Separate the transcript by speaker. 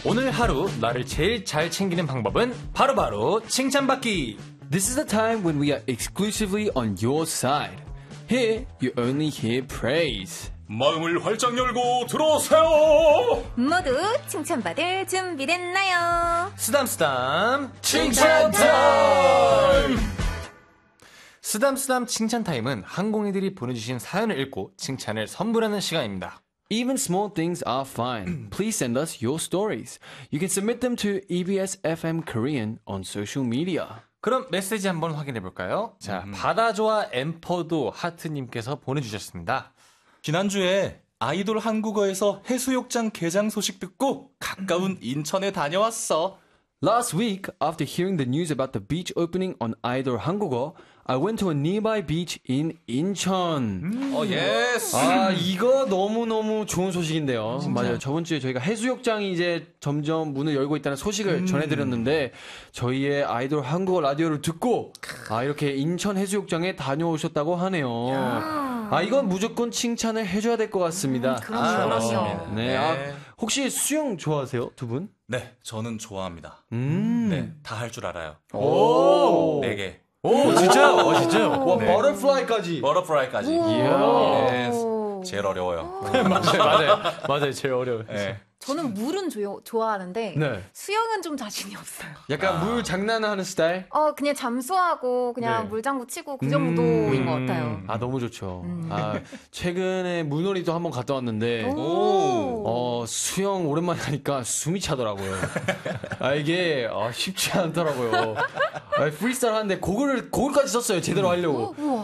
Speaker 1: 오늘 하루 나를 제일 잘 챙기는 방법은 바로바로 칭찬받기.
Speaker 2: This is the time when we are exclusively on your side. Here, you only hear praise.
Speaker 3: 마음을 활짝 열고 들어오세요.
Speaker 4: 모두 칭찬받을 준비됐나요?
Speaker 1: 쓰담쓰담 칭찬 타임! 쓰담쓰담 칭찬 타임은 항공이들이 보내주신 사연을 읽고 칭찬을 선물하는 시간입니다.
Speaker 2: Even small things are fine. Please send us your stories. You can submit them to EBS FM Korean on social media.
Speaker 1: 그럼 메시지 한번 확인해 볼까요? 자, 바다조아 엠퍼도 하트님께서 보내주셨습니다.
Speaker 3: 지난주에 아이돌 한국어에서 해수욕장 개장 소식 듣고 가까운 인천에 다녀왔어.
Speaker 2: Last week, after hearing the news about the beach opening on Idol 한국어, I went to a nearby beach in 인천.
Speaker 3: 예스.
Speaker 2: 아, 이거 너무너무 좋은 소식인데요. 맞아요. 저번 주에 저희가 해수욕장이 이제 점점 문을 열고 있다는 소식을 전해드렸는데, 저희의 아이돌 한국어 라디오를 듣고, 이렇게 인천 해수욕장에 다녀오셨다고 하네요. 이건 무조건 칭찬을 해줘야 될 것 같습니다.
Speaker 4: 그럼요.
Speaker 2: 네. 혹시 수영 좋아하세요, 두 분?
Speaker 3: 네, 저는 좋아합니다. 네, 다 할 줄 알아요.
Speaker 2: 오!
Speaker 3: 4개.
Speaker 1: 오, 진짜요? 진짜요?
Speaker 2: 와, 버터플라이까지.
Speaker 3: 버터프라이까지.
Speaker 2: 이야.
Speaker 3: 예스. 제일 어려워요.
Speaker 1: 맞아요. 제일 어려워요.
Speaker 3: 네.
Speaker 4: 저는 물은 좋아하는데
Speaker 2: 네.
Speaker 4: 수영은 좀 자신이 없어요.
Speaker 2: 약간 물 장난하는 스타일?
Speaker 4: 그냥 잠수하고 그냥
Speaker 2: 네.
Speaker 4: 물장구 치고 그 정도인 것 같아요.
Speaker 2: 너무 좋죠. 최근에 물놀이도 한번 갔다 왔는데, 수영 오랜만에 하니까 숨이 차더라고요. 이게, 쉽지 않더라고요. 프리스타일 하는데 곡을까지 썼어요. 제대로 하려고.
Speaker 4: 우와.